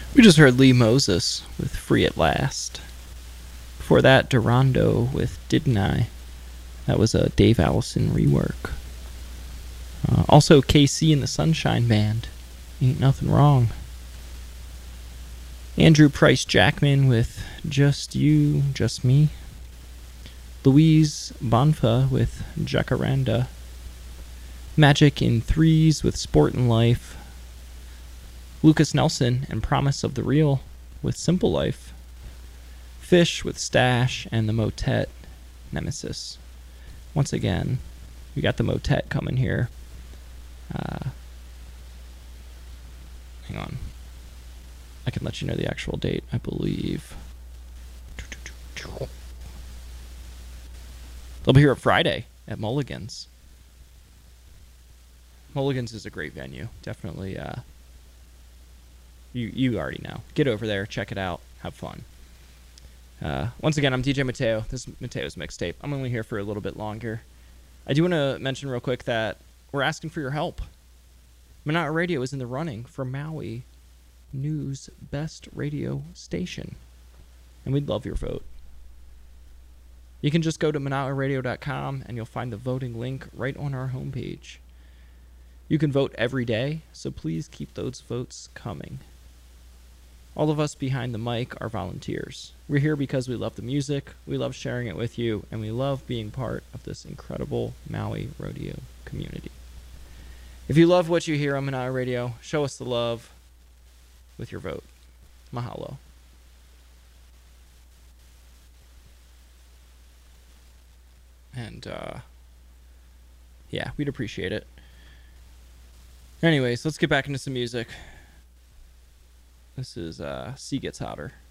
We just heard Lee Moses with Free at Last. Before that, Durando with Didn't I? That was a Dave Allison rework. Also, KC and the Sunshine Band. Ain't Nothing Wrong. Andrew Price Jackman with Just You, Just Me. Louise Bonfa with Jacaranda. Magic in Threes with Sport and Life. Lucas Nelson and Promise of the Real with Simple Life. Fish with Stash and the Motet Nemesis. Once again, we got the Motet coming here. Hang on. I can let you know the actual date, I believe. They'll be here Friday at Mulligan's. Mulligan's is a great venue. Definitely, you already know. Get over there, check it out, have fun. Once again, I'm DJ Mateo. This is Mateo's Mixtape. I'm only here for a little bit longer. I do want to mention real quick that we're asking for your help. Manana Radio is in the running for Maui News Best Radio Station, and we'd love your vote. You can just go to manataradio.com and you'll find the voting link right on our homepage. You can vote every day, so please keep those votes coming. All of us behind the mic are volunteers. We're here because we love the music, we love sharing it with you, and we love being part of this incredible Maui rodeo community. If you love what you hear on Manana Radio, show us the love with your vote. Mahalo. And, yeah, we'd appreciate it. Anyways, let's get back into some music. This is Sea Gets Hotter.